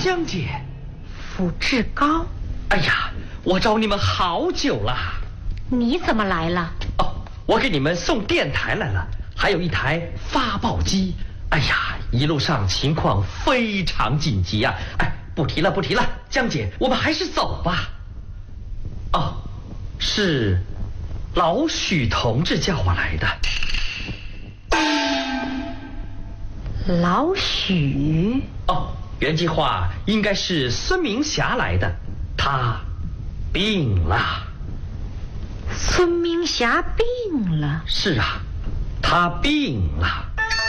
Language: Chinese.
江姐， 福志高。 哎呀，我找你们好久了。 你怎么来了？ 哦，我给你们送电台来了，还有一台发报机。哎呀，一路上情况非常紧急啊！哎，不提了，江姐，我们还是走吧。哦，是老许同志叫我来的。 老许？ 哦，原计划应该是孙明霞来的，她病了。 孙明霞病了？ 是啊，她病了。